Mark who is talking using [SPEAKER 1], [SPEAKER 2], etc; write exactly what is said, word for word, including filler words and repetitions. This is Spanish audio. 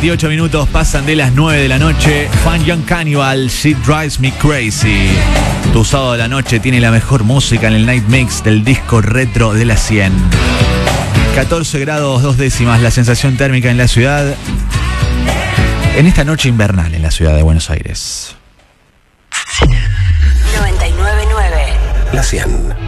[SPEAKER 1] veintiocho minutos pasan de las nueve de la noche. Fun Young Cannibal, She Drives Me Crazy. Tu sábado de la noche tiene la mejor música en el Night Mix del disco retro de la cien. catorce grados dos décimas la sensación térmica en la ciudad. En esta noche invernal en la ciudad de Buenos Aires.
[SPEAKER 2] noventa y nueve punto nueve.
[SPEAKER 3] La cien.